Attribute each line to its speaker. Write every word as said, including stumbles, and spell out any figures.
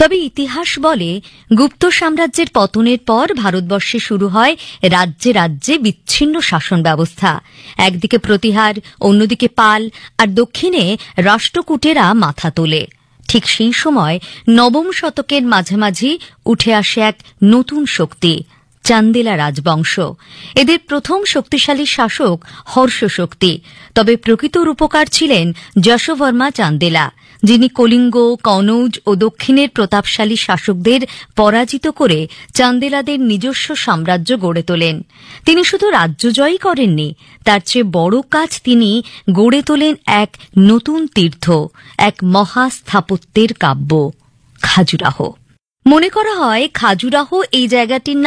Speaker 1: তবে ইতিহাস বলে গুপ্ত সাম্রাজ্যের পতনের পর ভারতবর্ষে শুরু হয় রাজ্যে রাজ্যে বিচ্ছিন্ন শাসন ব্যবস্থা। একদিকে প্রতিহার, অন্যদিকে পাল, আর দক্ষিণে রাষ্ট্রকূটেরা মাথা তোলে। ঠিক সেই সময় নবম শতকের মাঝামাঝি উঠে আসে এক নতুন শক্তি, চান্দেলা রাজবংশ। এদের প্রথম শক্তিশালী শাসক হর্ষ শক্তি, তবে প্রকৃত রূপকার ছিলেন যশোবর্মা চান্দেলা, যিনি কলিঙ্গ, কনৌজ ও দক্ষিণের প্রতাপশালী শাসকদের পরাজিত করে চান্দেলাদের নিজস্ব সাম্রাজ্য গড়ে তোলেন। তিনি শুধু রাজ্য জয়ই করেননি, তার চেয়ে বড় কাজ তিনি গড়ে তোলেন এক নতুন তীর্থ, এক মহা স্থাপত্যের কাব্য, খাজুরাহো। মনে করা হয় খাজুরাহো এই জায়গাটির